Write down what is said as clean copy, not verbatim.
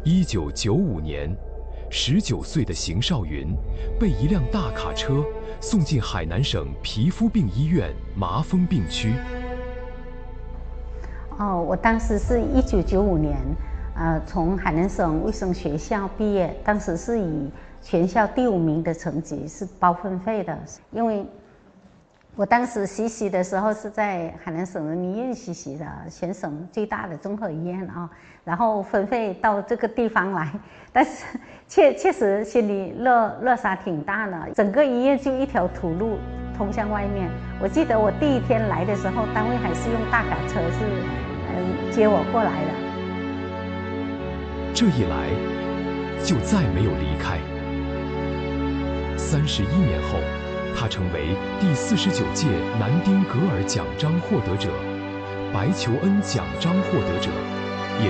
1995年，19岁的邢少云被一辆大卡车送进海南省皮肤病医院麻风病区。 我当时是1995年，从海南省卫生学校毕业，当时是以全校第5名的成绩，是包分费的。因为我当时实习的时候是在海南省人民医院实习的，全省最大的综合医院啊。然后分配到这个地方来，但是确实心里落差挺大的。整个医院就一条土路通向外面。我记得我第1天来的时候，单位还是用大卡车接我过来的。 这一来，就再没有离开。31年后，他成为第49届南丁格尔奖章获得者、白求恩奖章获得者。